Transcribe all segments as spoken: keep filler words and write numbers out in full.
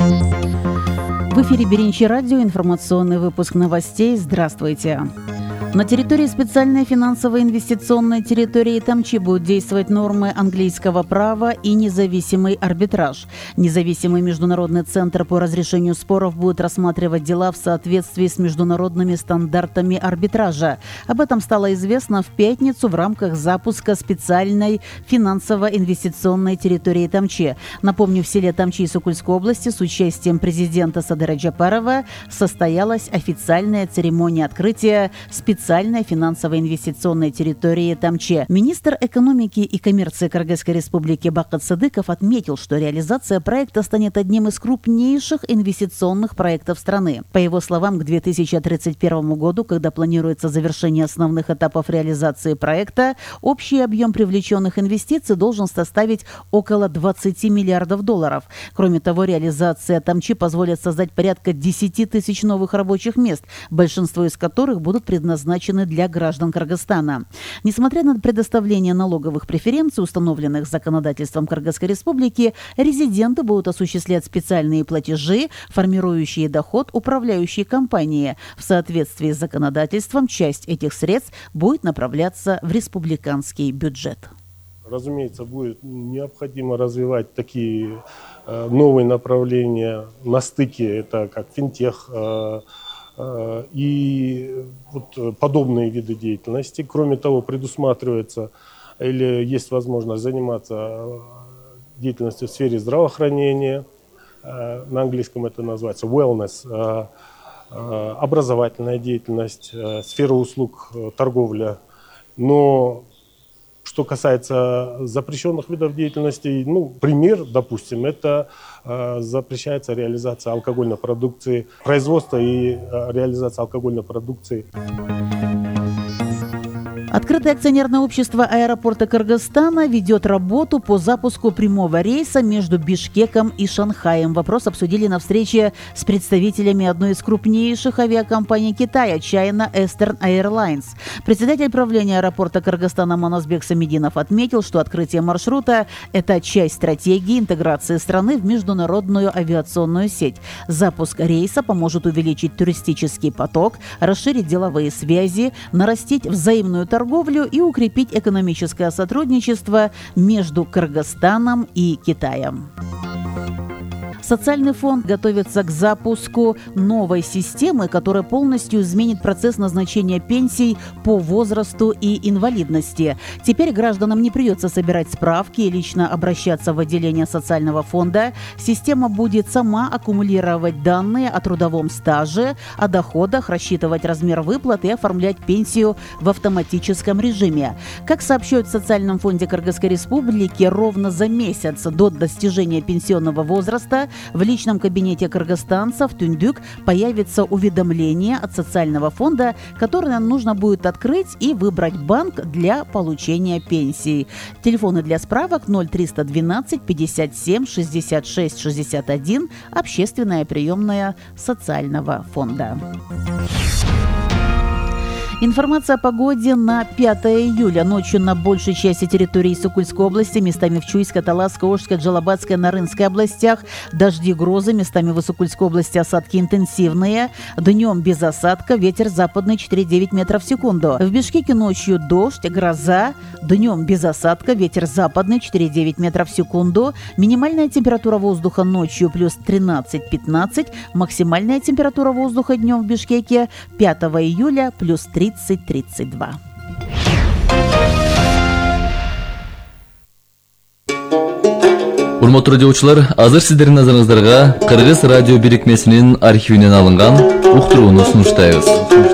В эфире Беринчи радио, информационный выпуск новостей. Здравствуйте. На территории специальной финансово-инвестиционной территории Тамчи будут действовать нормы английского права и независимый арбитраж. Независимый международный центр по разрешению споров будет рассматривать дела в соответствии с международными стандартами арбитража. Об этом стало известно в пятницу в рамках запуска специальной финансово-инвестиционной территории Тамчи. Напомню, в селе Тамчи Сокульской области с участием президента Садыра Джапарова состоялась официальная церемония открытия специальной специальной финансово-инвестиционной территории Тамчи. Министр экономики и коммерции Кыргызской республики Бакыт Сыдыков отметил, что реализация проекта станет одним из крупнейших инвестиционных проектов страны. По его словам, к две тысячи тридцать первому году, когда планируется завершение основных этапов реализации проекта, общий объем привлеченных инвестиций должен составить около двадцати миллиардов долларов. Кроме того, реализация Тамчи позволит создать порядка десяти тысяч новых рабочих мест, большинство из которых будут предназначены для граждан Кыргызстана. Несмотря на предоставление налоговых преференций, установленных законодательством Кыргызской республики, резиденты будут осуществлять специальные платежи, формирующие доход управляющей компании. В соответствии с законодательством, часть этих средств будет направляться в республиканский бюджет. Разумеется, будет необходимо развивать такие э, новые направления на стыке, это как финтех, э, и вот подобные виды деятельности. Кроме того, предусматривается или есть возможность заниматься деятельностью в сфере здравоохранения, на английском это называется wellness, образовательная деятельность, сфера услуг, торговля. Но что касается запрещенных видов деятельности, ну, пример, допустим, это э, запрещается реализация алкогольной продукции, производство и э, реализация алкогольной продукции. Открытое акционерное общество аэропорта Кыргызстана ведет работу по запуску прямого рейса между Бишкеком и Шанхаем. Вопрос обсудили на встрече с представителями одной из крупнейших авиакомпаний Китая – China Eastern Airlines. Председатель правления аэропорта Кыргызстана Манасбек Самединов отметил, что открытие маршрута – это часть стратегии интеграции страны в международную авиационную сеть. Запуск рейса поможет увеличить туристический поток, расширить деловые связи, нарастить взаимную торговлю, торговлю и укрепить экономическое сотрудничество между Кыргызстаном и Китаем. Социальный фонд готовится к запуску новой системы, которая полностью изменит процесс назначения пенсий по возрасту и инвалидности. Теперь гражданам не придется собирать справки и лично обращаться в отделение социального фонда. Система будет сама аккумулировать данные о трудовом стаже, о доходах, рассчитывать размер выплат и оформлять пенсию в автоматическом режиме. Как сообщают в Социальном фонде Кыргызской республики, ровно за месяц до достижения пенсионного возраста в личном кабинете кыргызстанцев Түндүк появится уведомление от социального фонда, которое нам нужно будет открыть и выбрать банк для получения пенсии. Телефоны для справок ноль триста двенадцать пятьдесят семь шестьдесят шесть шестьдесят один, общественная приемная социального фонда. Информация о погоде на пятое июля. Ночью на большей части территории Сокульской области, местами в Чуйской, Таласской, Ошской, Джалабадской, Нарынской областях дожди, грозы, местами в Сокульской области осадки интенсивные. Днем без осадка, ветер западный четыре и девять метров в секунду. В Бишкеке ночью дождь, гроза, днем без осадка, ветер западный четыре и девять метров в секунду. Минимальная температура воздуха ночью плюс тринадцать-пятнадцать, максимальная температура воздуха днем в Бишкеке пятого июля плюс тридцать тридцать два. Урматтуу радиочулар, азыр сиздердин назарыңыздарга Кыргыз радио бирикмесинин архивинен алынган уктурууну сунуштайбыз.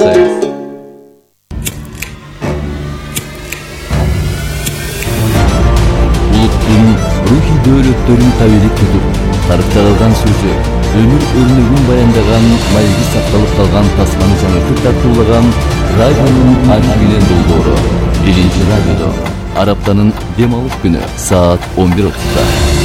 Улуттун рухий дөөлөттөрүн табелик тутуп, тарыхта калган сөзү, өмүр өрнөгүн баяндаган, майги сакталып калган тасманы жана өкүт тартуулаган радионун архивинен долбоору Биринчи радиодо ар аптанын дем алып күнү саат он бир отузда.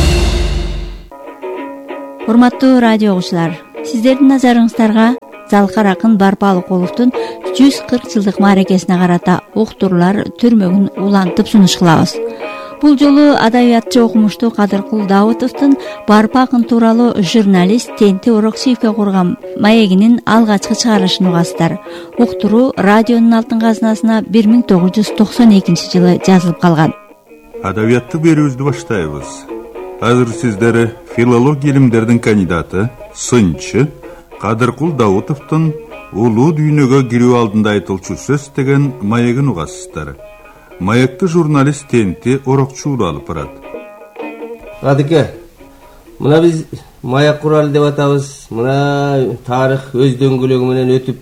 Урматтуу радио угуучулар, сиздердин назарыңыздарга Залкар акын Барпалыкуловдун жүз кырк жылдык мааракесине карата уктуруулар түрмөгүн улантып сунуш кылабыз. Бул жолу адабиятчы окумуштуу Кадыркул Даутовдун Барпы акын тууралуу журналист Тенти Орокчиевке курган маегинин алгачкы чыгарылышын угасыздар. Уктуруу радионун алтын казынасына бир миң тогуз жүз токсон экинчи жылы жазылып калган. Адабиятты берүүбүздү баштайбыз. Азыр сиздер филология илимдердин кандидаты, сынчы Кадыркул Даутовдун улуу дүйнөгө кирүү алдында айтылчу сөз деген маегин угасыздар. Маекти журналист Тенти Орокчуулу алып барат. Кадыке, мына биз маяк куралы деп атабыз. Мына тарых өз дөңгөлөгү менен өтүп,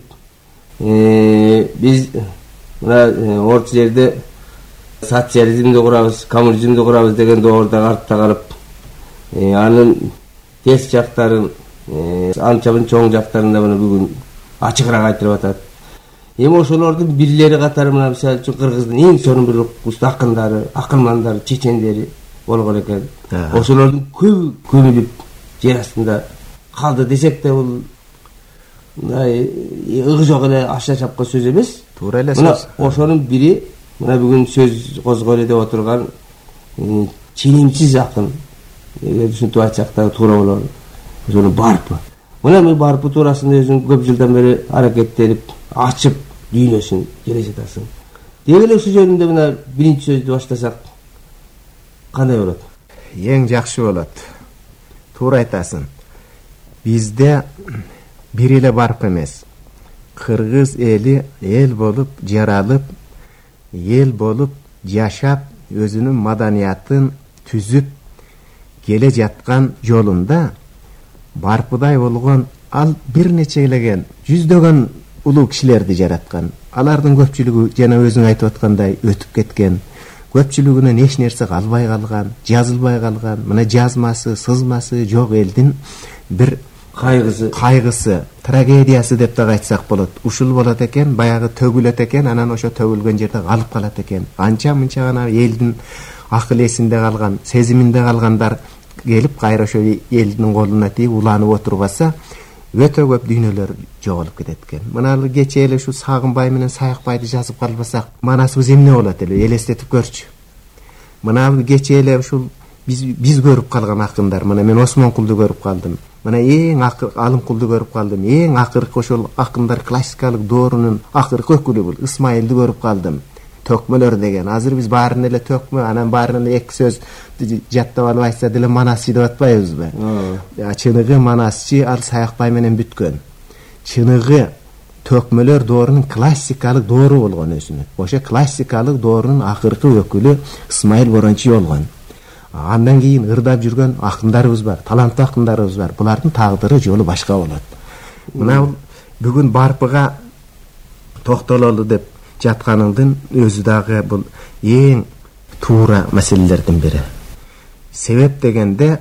биз мына орто жерде социализмди курабыз, коммунизмди курабыз деген доордо артта калып, анын терс жактарын, анчабын чоң жактарында мына бүгүн ачыгыраак айтылып атат. Эми ошолордун бирлери катары мына мисалы үчүн Кыргыздын эң сонун бир акындары, акылмандары, чечендери болгон экен. Ошолордун көбү көмүлүп жер астында калды десек да, бул ыгы жок эле ашна чапкан сөз эмес. Туура эле сөз. Мына ошонун бири мына бүгүн сөз козгойлу деп отурган ченемсиз акын. Ушинтип айтсак да туура болор. Ошонун Барпы. Мына мен Барпы туурасында өзүң көп жылдан бери аракеттенип, ачып дүйнөсүн келе жатасың. Деги эле ушул жөнүндө мына биринчи сөздү баштасак кандай болот? Эң жакшы болот. Туура айтасың. Бизде бир эле Барпы эмес. Кыргыз эли эл болуп жаралып, эл болуп жашап, өзүнүн маданиятын түзүп келе жаткан жолунда Барпыдай болгон ал бир нечелеген, жүздөгөн улуу кишилерди жараткан. Алардын көпчүлүгү жана өзүң айтып аткандай өтүп кеткен. Көпчүлүгүнөн эч нерсе калбай калган, жазылбай калган. Мына жазмасы, сызмасы жок элдин бир кайгысы, кайгысы, трагедиясы деп да айтсак болот. Ушул болот экен, баягы төгүлөт экен, анан ошо төгүлгөн жерде калып калат экен. Анча-мынча гана элдин акыл эсинде калган, сезиминде калгандар келип кайра ошо элдин колуна тийип уланып отурбаса, өтө көп дүйнөлөр жоголуп кетет экен. Мына кечээ эле ушу Сагынбай менен Саякбайды жазып калбасак, манасыбыз эмне болот эле, элестетип көрчү. Мына кечээ эле ушул биз биз көрүп калган акындар, мына мен Осмонкулду көрүп калдым. Мына эң Алымкулду көрүп калдым. Эң акыркы ошол акындар классикалык доорунун акыркы өкүлү бул Исмаилди көрүп калдым. Төкмөлөр деген. Азыр биз баарын эле төкмө, анан баарын эле эки сөз жаттап алып айтса деле манасчы деп атпайбызбы? Чыныгы манасчы ал Саякбай менен бүткөн. Чыныгы төкмөлөр доорунун классикалык доору болгон өзүнүн. Ошо классикалык доорунун акыркы өкүлү Исмаил Борончи болгон. Андан кийин ырдап жүргөн акындарыбыз бар, таланттуу акындарыбыз бар. Булардын тагдыры жолу башка болот. Мына бүгүн Барпыга токтололу деп жатканыңдын өзү дагы бул эң туура маселелердин бири. Себеп дегенде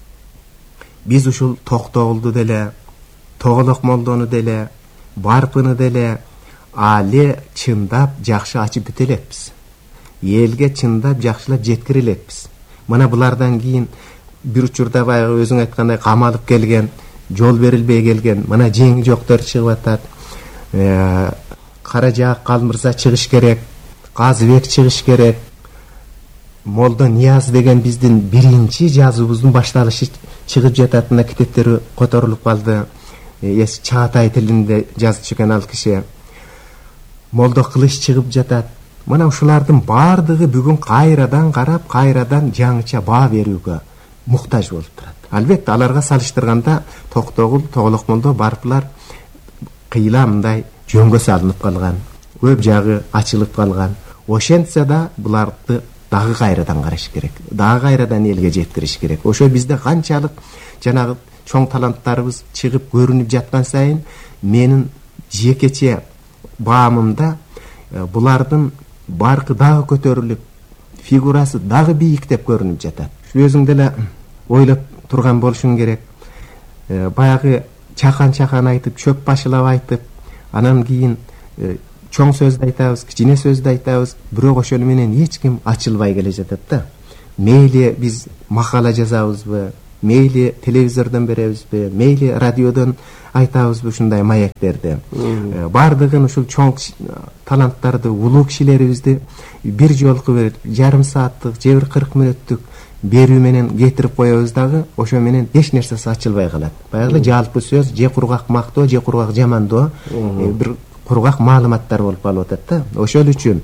биз ушул Токтогулду деле, Тоголок молдону деле, Барпыны деле али чындап жакшы ачып бүтө элекпиз. Элге чындап жакшылап жеткире элекпиз. Мына булардан кийин бир учурда баягы өзүң айткандай камалып келген, жол берилбей келген, мына жеңи жоктор чыгып атат. Э, Каражаак Калмырза чыгыш керек, Казыбек чыгыш керек. Молдо Нияз деген биздин биринчи жазуубуздун башталышы чыгып жататына китептери которулуп калды. Эс Чаатай тилинде жазчу экен ал киши. Молдо Кылыч чыгып жатат. Мына ушулардын бардыгы бүгүн кайрадан карап, кайрадан жаңыча баа берүүгө муктаж болуп турат. Албетте аларга салыштырганда Токтогул, Тоголок молдо, Барпылар кыйла мындай жөнгө салынып калган, көп жагы ачылып калган. Ошентсе да буларды дагы кайрадан караш керек, дагы кайрадан элге жеткириш керек. Ошо бизде канчалык жанагы чоң таланттарыбыз чыгып көрүнүп жаткан сайын менин жекече баамымда булардын баркы дагы көтөрүлүп, фигурасы дагы бийиктеп көрүнүп жатат. Өзүң деле ойлоп турган болушуң керек. Баягы чакан-чакан айтып, чөп башылап айтып, анан кийин чоң сөздү айтабыз, кичине сөздү айтабыз, бирок ошону менен эч ким ачылбай келе жатат да. Мейли биз макала жазабызбы, мейли телевизордон беребизби, мейли радиодон айтабызбы ушундай маектерди. Бардыгын ушул чоң таланттарды, улуу кишилерибизди бир жолку бир жарым сааттык же бир кырк мүнөттүк берүү менен кетирип коебуз дагы, ошо менен эч нерсеси ачылбай калат. Баягы жалпы сөз, же кургак мактоо, же кургак жамандоо, бир кургак маалыматтар болуп калып атат да. Ошол үчүн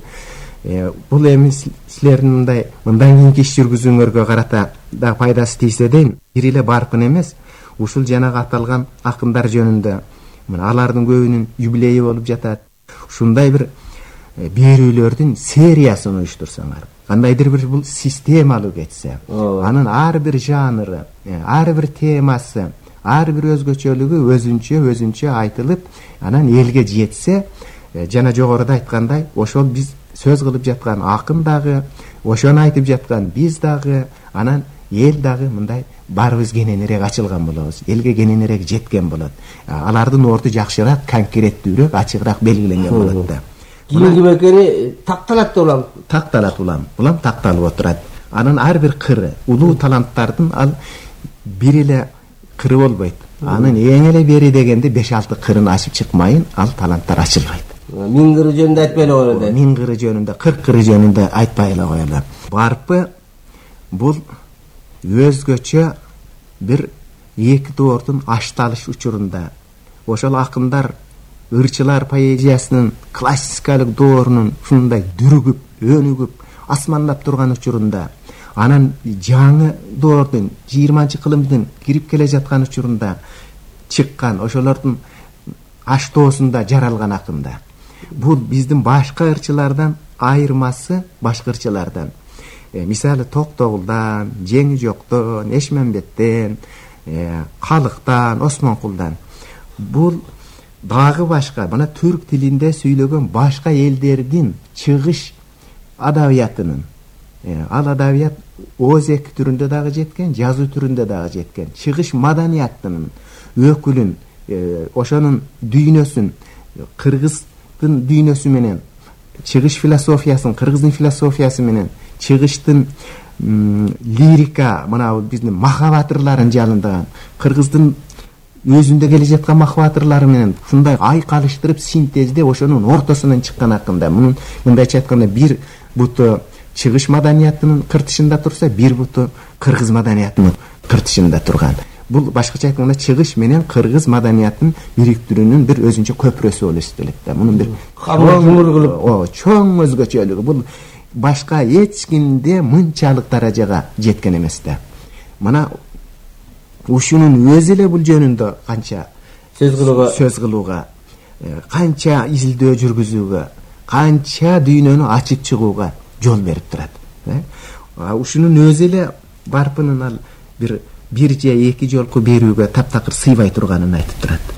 бул эми силердин мындай мындан кийинки иш жүргүзүүңөргө карата да пайдасы тийсе дейм. Бир эле барпын эмес, ушул жанагы аталган акындар жөнүндө мына алардын көбүнүн юбилейи болуп жатат. Ушундай бир берүүлөрдүн сериясын уюштурсаңар, кандайдыр бир бул системалуу кетсе, анын ар бир жанры, ар бир темасы, ар бир өзгөчөлүгү өзүнчө өзүнчө айтылып, анан элге жетсе, жана жогоруда айткандай, ошол биз сөз кылып жаткан акын дагы, ошону айтып жаткан биз дагы, анан эл дагы мындай барыбыз кененирээк ачылган болобуз, элге кененирээк жеткен болот. Алардын орду жакшыраак, конкреттүүрөөк, ачыгыраак белгиленген болот да. Кимге экени такталат улам. Такталат улам. Улам такталып отурат. Анын ар бир кыры, улуу таланттардын ал бир эле кыры болбойт. Анын эң эле бери дегенде беш алты кырын ачып чыкмайын, ал таланттар ачылбайт. Миң кыры жөнүндө айтпай эле коелу. Миң кыры жөнүндө, кырк кыры жөнүндө айтпай эле коелу. Барпы бул өзгөчө бир эки доордун ашталыш учурунда, ошол акындар, ырчылар поэзиясынын классикалык доорунун ушундай дүрүгүп, өнүгүп, асмандап турган учурунда, анан жаңы доордун, жыйырманчы кылымдын кирип келе жаткан учурунда чыккан, ошолордун аштоосунда жаралган акында. Бул биздин башка ырчылардан айырмасы, башка ырчылардан. E, мисалы Токтогулдан, Жеңи Жоктон, Эшмембеттен, e, Калыктан, Осмонкулдан. Бул дагы башка, мына түрк тилинде сүйлөгөн башка элдердин чыгыш адабиятынын, e, ал адабият ооз эки түрүндө дагы жеткен, жазуу түрүндө дагы жеткен. Чыгыш маданиятынын өкүлүн, e, ошонун дүйнөсүн, кыргыздын дүйнөсү менен, чыгыш философиясын, кыргыздын философиясы менен, чыгыштын лирика, мына биздин махабатырларын жалындаган, кыргыздын өзүндө келе жаткан махабатырлары менен ушундай айкалыштырып, синтезде ошонун ортосунан чыккан акында. Мунун мындайча айтканда бир буту чыгыш маданиятынын кыртышында турса, бир буту кыргыз маданиятынын кыртышында турган. Бул башкача айтканда чыгыш менен кыргыз маданиятын бириктирүүнүн бир өзүнчө көпүрөсү болуп эсептелет да. Мунун бир чоң өзгөчөлүгү. Бул башка эч кимде мынчалык даражага жеткен эмес да. Мына ушунун өзү эле бул жөнүндө канча сөз кылууга, сөз кылууга, канча изилдөө жүргүзүүгө, канча дүйнөнү ачып чыгууга жол берип турат. Ушунун өзү эле барпынын ал бир бир же эки жолку берүүгө таптакыр сыйбай турганын айтып турат.